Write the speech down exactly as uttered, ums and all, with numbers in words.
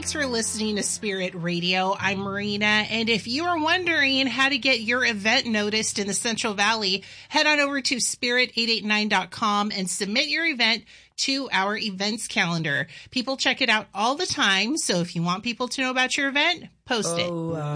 Thanks for listening to Spirit Radio. I'm Marina, and if you are wondering how to get your event noticed in the Central Valley, head on over to spirit eight eight nine dot com and submit your event to our events calendar. People check it out all the time, so if you want people to know about your event, post it. Oh, uh